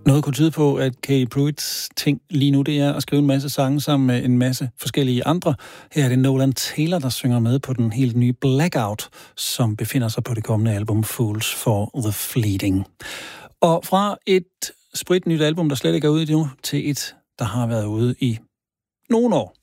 Noget kunne tyde på, at Katie Pruitts ting lige nu, det er at skrive en masse sange sammen med en masse forskellige andre. Her er det Nolan Taylor, der synger med på den helt nye Blackout, som befinder sig på det kommende album Fools for the Fleeting. Og fra et spritnyt album, der slet ikke er ude endnu, til et, der har været ude i nogle år.